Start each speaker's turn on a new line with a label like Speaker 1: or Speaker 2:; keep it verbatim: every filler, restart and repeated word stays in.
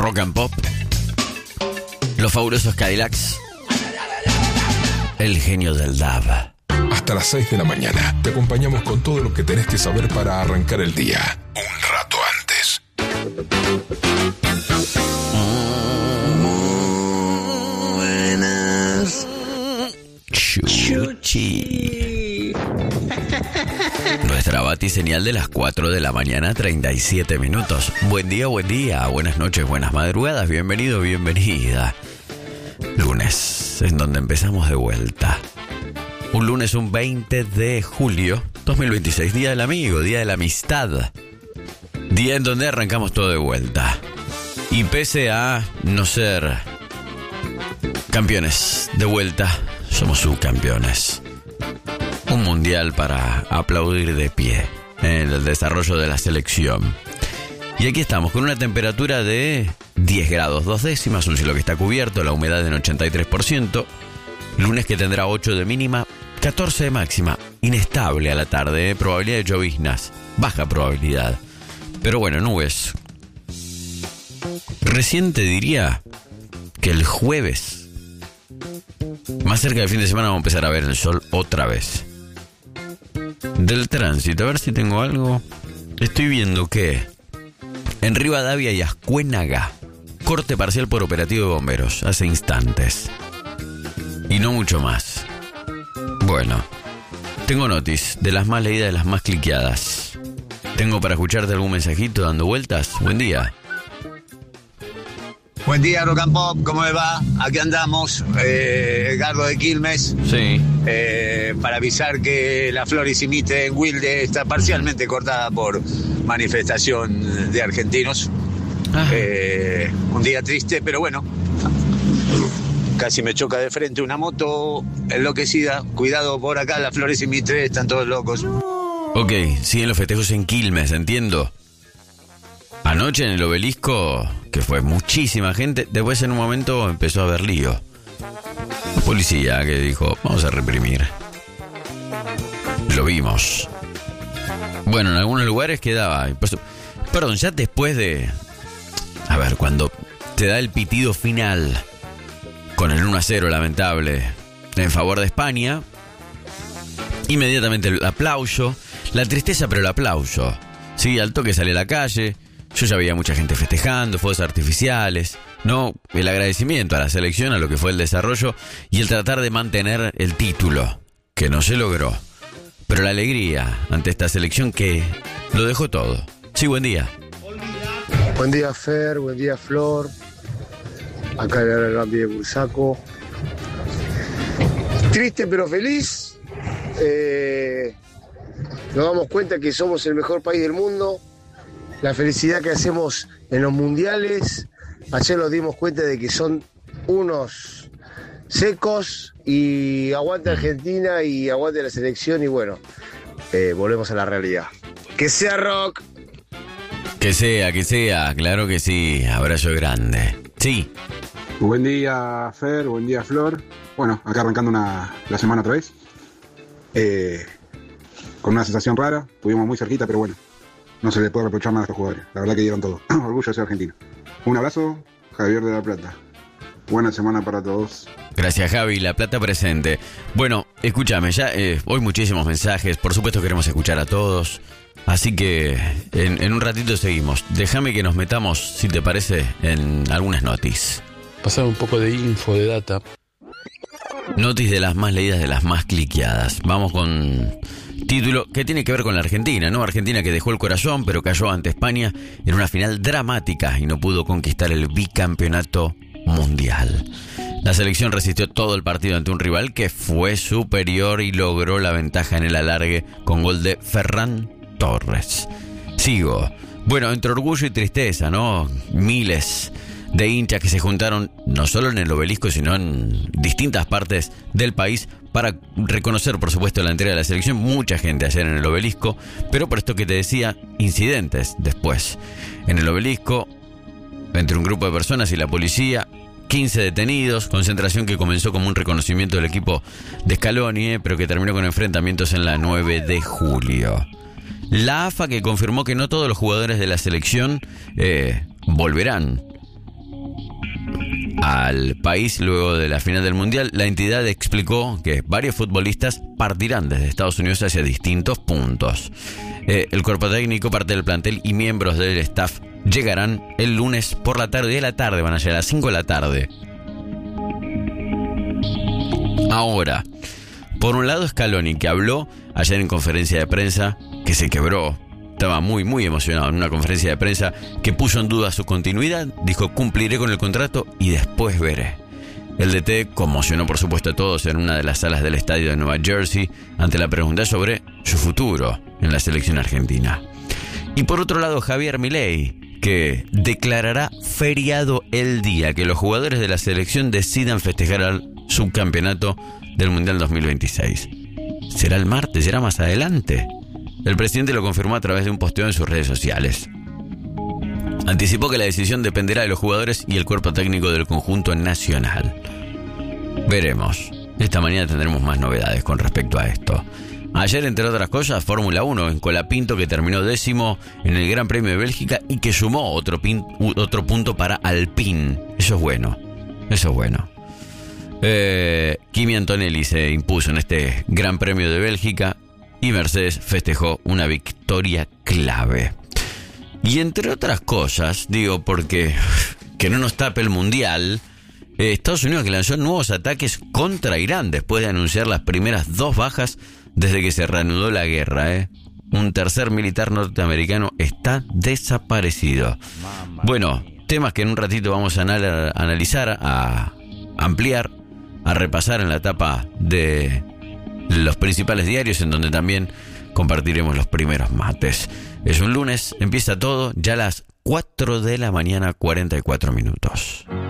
Speaker 1: Rock and Pop, los fabulosos Cadillacs, el genio del dub.
Speaker 2: Hasta las seis de la mañana te acompañamos con todo lo que tenés que saber para arrancar el día un rato antes.
Speaker 1: Buenas. Chuchi. Nuestra batiseñal de las cuatro de la mañana, treinta y siete minutos. Buen día, buen día, buenas noches, buenas madrugadas, bienvenido, bienvenida. Lunes, en donde empezamos de vuelta. Un lunes, un veinte de julio dos mil veintiséis, Día del Amigo, Día de la Amistad. Día en donde arrancamos todo de vuelta. Y pese a no ser campeones de vuelta, somos subcampeones. Un mundial para aplaudir de pie en el desarrollo de la selección. Y aquí estamos con una temperatura de diez grados dos décimas, un cielo que está cubierto, la humedad en ochenta y tres por ciento. Lunes que tendrá ocho de mínima, catorce de máxima. Inestable a la tarde, ¿eh? Probabilidad de lloviznas, baja probabilidad. Pero bueno, nubes. Recién te diría que el jueves, más cerca del fin de semana, vamos a empezar a ver el sol otra vez. Del tránsito, a ver si tengo algo. Estoy viendo que en Rivadavia y Ascuénaga, corte parcial por operativo de bomberos, hace instantes. Y no mucho más. Bueno, tengo notis de las más leídas, de las más cliqueadas. Tengo para escucharte algún mensajito dando vueltas. Buen día.
Speaker 3: Buen día, Rock and Pop, ¿cómo me va? Aquí andamos, eh, Edgardo de Quilmes.
Speaker 1: Sí.
Speaker 3: Eh, para avisar que la Flores y Mitre en Wilde está parcialmente cortada por manifestación de argentinos. Eh, un día triste, pero bueno. Casi me choca de frente una moto enloquecida. Cuidado por acá, la Flores y Mitre están todos locos.
Speaker 1: Ok, siguen los festejos en Quilmes, entiendo. Anoche en el Obelisco, que fue muchísima gente, después en un momento empezó a haber lío. La policía que dijo, vamos a reprimir. Lo vimos. Bueno, en algunos lugares quedaba... Pues, perdón, ya después de... A ver, cuando te da el pitido final con el uno a cero lamentable en favor de España, inmediatamente el aplauso, la tristeza pero el aplauso. Sí, al toque sale a la calle. Yo ya veía mucha gente festejando, fuegos artificiales, ¿no? El agradecimiento a la selección, a lo que fue el desarrollo y el tratar de mantener el título, que no se logró. Pero la alegría ante esta selección que lo dejó todo. Sí, buen día.
Speaker 4: Buen día, Fer, buen día, Flor. Acá en el Gambi de Bursaco. Triste pero feliz. Eh, nos damos cuenta que somos el mejor país del mundo. La felicidad que hacemos en los mundiales. Ayer nos dimos cuenta de que son unos secos y aguante Argentina y aguante la selección y bueno, eh, volvemos a la realidad. ¡Que sea rock!
Speaker 1: Que sea, que sea, claro que sí. Abrazo grande. Sí.
Speaker 5: Buen día, Fer, buen día, Flor. Bueno, acá arrancando una, la semana otra vez. Eh, con una sensación rara, estuvimos muy cerquita, pero bueno. No se le puede reprochar nada a estos jugadores. La verdad que dieron todo. Orgullo de ser argentino. Un abrazo, Javier de La Plata. Buena semana para todos.
Speaker 1: Gracias, Javi. La Plata presente. Bueno, escúchame, ya eh, hoy muchísimos mensajes. Por supuesto queremos escuchar a todos. Así que en, en un ratito seguimos. Déjame que nos metamos, si te parece, en algunas notis.
Speaker 6: Pasar un poco de info, de data.
Speaker 1: Notis de las más leídas, de las más cliqueadas. Vamos con... título que tiene que ver con la Argentina, ¿no? Argentina que dejó el corazón, pero cayó ante España en una final dramática y no pudo conquistar el bicampeonato mundial. La selección resistió todo el partido ante un rival que fue superior y logró la ventaja en el alargue con gol de Ferran Torres. Sigo. Bueno, entre orgullo y tristeza, ¿no? Miles de hinchas que se juntaron no solo en el Obelisco, sino en distintas partes del país para reconocer, por supuesto, la entrega de la selección. Mucha gente ayer en el Obelisco, pero por esto que te decía, incidentes después. En el Obelisco, entre un grupo de personas y la policía, quince detenidos, concentración que comenzó como un reconocimiento del equipo de Scaloni, eh, pero que terminó con enfrentamientos en la nueve de julio. La A F A que confirmó que no todos los jugadores de la selección eh, volverán al país luego de la final del Mundial. La entidad explicó que varios futbolistas partirán desde Estados Unidos hacia distintos puntos. Eh, el cuerpo técnico, parte del plantel y miembros del staff llegarán el lunes por la tarde. De la tarde van a llegar a las cinco de la tarde. Ahora, por un lado Scaloni, que habló ayer en conferencia de prensa, que se quebró. Estaba muy, muy emocionado en una conferencia de prensa que puso en duda su continuidad. Dijo, cumpliré con el contrato y después veré. El D T conmocionó, por supuesto, a todos en una de las salas del estadio de Nueva Jersey ante la pregunta sobre su futuro en la selección argentina. Y por otro lado, Javier Milei, que declarará feriado el día que los jugadores de la selección decidan festejar al subcampeonato del Mundial dos mil veintiséis. ¿Será el martes? ¿Será más adelante? El presidente lo confirmó a través de un posteo en sus redes sociales. Anticipó que la decisión dependerá de los jugadores y el cuerpo técnico del conjunto nacional. Veremos. Esta mañana tendremos más novedades con respecto a esto. Ayer, entre otras cosas, Fórmula uno en Colapinto, que terminó décimo en el Gran Premio de Bélgica y que sumó otro, pin, otro punto para Alpine. Eso es bueno. Eso es bueno. Eh, Kimi Antonelli se impuso en este Gran Premio de Bélgica y Mercedes festejó una victoria clave. Y entre otras cosas, digo, porque que no nos tape el Mundial, eh, Estados Unidos, que lanzó nuevos ataques contra Irán después de anunciar las primeras dos bajas desde que se reanudó la guerra. Eh. Un tercer militar norteamericano está desaparecido. Bueno, temas que en un ratito vamos a anal- analizar, a ampliar, a repasar en la etapa de los principales diarios, en donde también compartiremos los primeros mates. Es un lunes, empieza todo ya a las cuatro de la mañana, cuarenta y cuatro minutos.